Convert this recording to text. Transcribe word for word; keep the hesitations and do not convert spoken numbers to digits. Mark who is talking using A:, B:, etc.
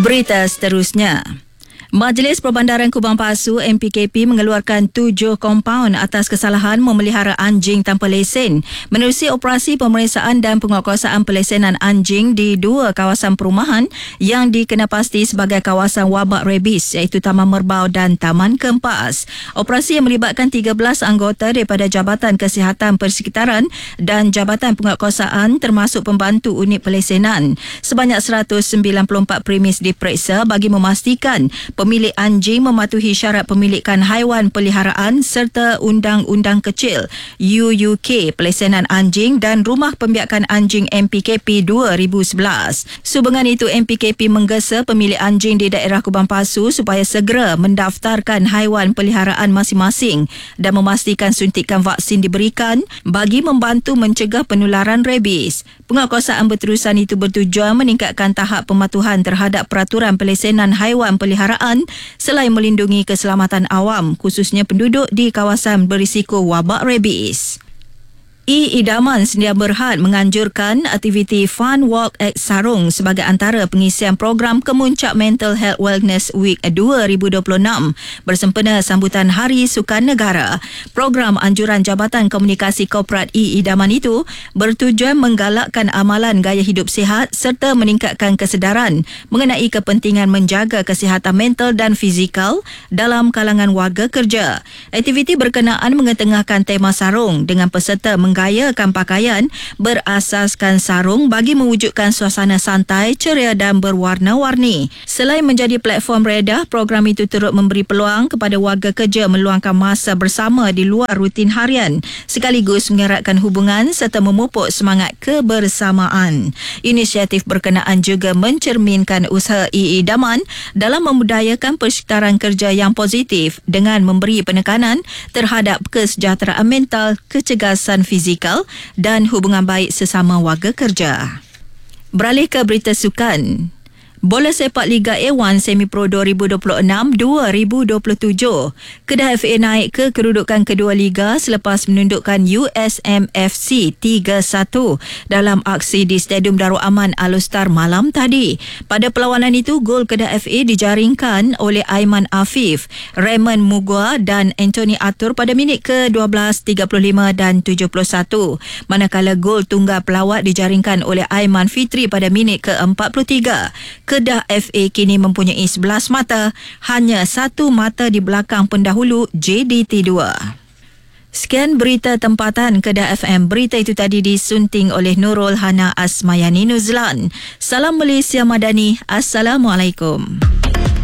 A: Berita seterusnya. Majlis Perbandaran Kubang Pasu M P K P mengeluarkan tujuh kompaun atas kesalahan memelihara anjing tanpa lesen menerusi operasi pemeriksaan dan penguatkuasaan pelesenan anjing di dua kawasan perumahan yang dikenapasti sebagai kawasan wabak rabies iaitu Taman Merbau dan Taman Kempas. Operasi yang melibatkan tiga belas anggota daripada Jabatan Kesihatan Persekitaran dan Jabatan Penguatkuasaan termasuk pembantu unit pelesenan. Sebanyak seratus sembilan puluh empat premis diperiksa bagi memastikan pemilik anjing mematuhi syarat pemilikan haiwan peliharaan serta Undang-Undang Kecil U U K Pelesenan Anjing dan Rumah Pembiakan Anjing M P K P dua ribu sebelas. Sehubungan itu, M P K P menggesa pemilik anjing di daerah Kubang Pasu supaya segera mendaftarkan haiwan peliharaan masing-masing dan memastikan suntikan vaksin diberikan bagi membantu mencegah penularan rabies. Penguatkuasaan berterusan itu bertujuan meningkatkan tahap pematuhan terhadap peraturan pelesenan haiwan peliharaan selain melindungi keselamatan awam, khususnya penduduk di kawasan berisiko wabak rabies. I Idaman Sedia Berhad menganjurkan aktiviti Fun Walk at Sarung sebagai antara pengisian program Kemuncak Mental Health Wellness Week dua ribu dua puluh enam bersempena sambutan Hari Sukan Negara. Program anjuran Jabatan Komunikasi Korporat I Idaman itu bertujuan menggalakkan amalan gaya hidup sihat serta meningkatkan kesedaran mengenai kepentingan menjaga kesihatan mental dan fizikal dalam kalangan warga kerja. Aktiviti berkenaan mengetengahkan tema sarung dengan peserta meng menggayakan pakaian berasaskan sarung bagi mewujudkan suasana santai, ceria dan berwarna-warni. Selain menjadi platform redah, program itu turut memberi peluang kepada warga kerja meluangkan masa bersama di luar rutin harian sekaligus mengeratkan hubungan serta memupuk semangat kebersamaan. Inisiatif berkenaan juga mencerminkan usaha I Idaman dalam memudayakan persekitaran kerja yang positif dengan memberi penekanan terhadap kesejahteraan mental, kecergasan fizikal dan hubungan baik sesama warga kerja. Beralih ke berita sukan. Bola sepak Liga A satu Semi Pro dua ribu dua puluh enam dua ribu dua puluh tujuh. Kedah F A naik ke kedudukan kedua Liga selepas menundukkan U S M F C tiga satu dalam aksi di Stadium Darul Aman Al-Ustar malam tadi. Pada perlawanan itu, gol Kedah F A dijaringkan oleh Aiman Afif, Raymond Mugua dan Anthony Atur pada minit ke dua belas, tiga puluh lima dan tujuh puluh satu. Manakala gol tunggal pelawat dijaringkan oleh Aiman Fitri pada minit ke empat puluh tiga. Kedah F A kini mempunyai sebelas mata, hanya satu mata di belakang pendahulu J D T dua. Sekian berita tempatan Kedah F M. Berita itu tadi disunting oleh Nurul Hana Asmayani Nuzlan. Salam Malaysia Madani. Assalamualaikum.